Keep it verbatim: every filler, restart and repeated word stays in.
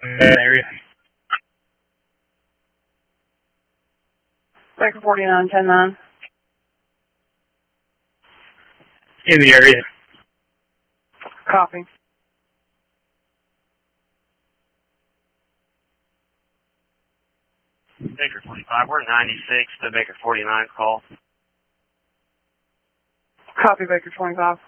area. Baker forty-nine, ten nine. In the area. Copy. Baker twenty-five, we're ninety-six to Baker forty-nine call. Copy, Baker twenty-five.